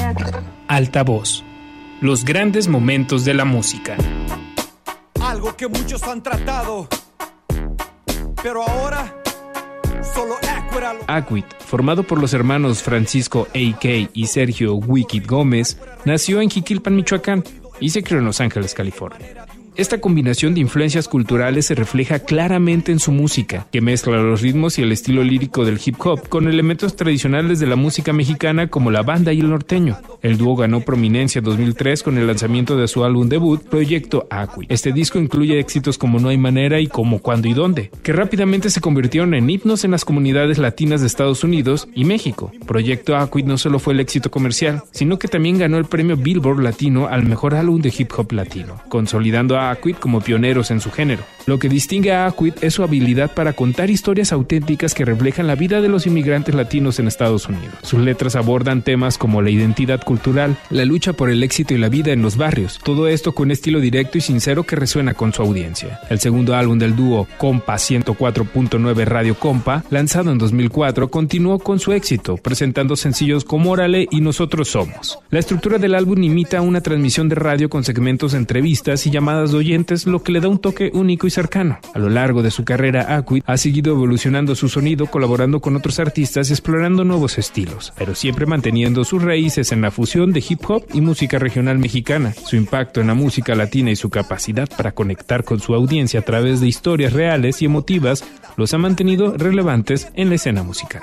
Altavoz. Los grandes momentos de la música. Algo que muchos han tratado, pero ahora solo Acuit, formado por los hermanos Francisco A.K. y Sergio Wicked Gómez, nació en Jiquilpan, Michoacán, y se crió en Los Ángeles, California. Esta combinación de influencias culturales se refleja claramente en su música, que mezcla los ritmos y el estilo lírico del hip hop con elementos tradicionales de la música mexicana como la banda y el norteño. El dúo ganó prominencia en 2003 con el lanzamiento de su álbum debut, Proyecto Acuit. Este disco incluye éxitos como No hay manera y como Cuándo y dónde, que rápidamente se convirtieron en himnos en las comunidades latinas de Estados Unidos y México. Proyecto Acuit no solo fue el éxito comercial, sino que también ganó el premio Billboard Latino al mejor álbum de hip hop latino, consolidando a Acuit como pioneros en su género. Lo que distingue a Acuit es su habilidad para contar historias auténticas que reflejan la vida de los inmigrantes latinos en Estados Unidos. Sus letras abordan temas como la identidad cultural, la lucha por el éxito y la vida en los barrios, todo esto con un estilo directo y sincero que resuena con su audiencia. El segundo álbum del dúo, Compa 104.9 Radio Compa, lanzado en 2004, continuó con su éxito, presentando sencillos como Órale y Nosotros Somos. La estructura del álbum imita una transmisión de radio con segmentos de entrevistas y llamadas de oyentes, lo que le da un toque único y cercano. A lo largo de su carrera, Acuit ha seguido evolucionando su sonido, colaborando con otros artistas y explorando nuevos estilos, pero siempre manteniendo sus raíces en la fusión de hip hop y música regional mexicana. Su impacto en la música latina y su capacidad para conectar con su audiencia a través de historias reales y emotivas los ha mantenido relevantes en la escena musical.